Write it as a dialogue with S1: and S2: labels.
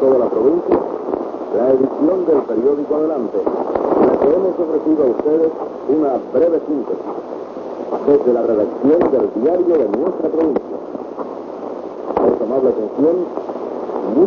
S1: toda la provincia, la edición del periódico Adelante, en la que hemos ofrecido a ustedes una breve síntesis desde la redacción del diario de nuestra provincia. Por su amable atención,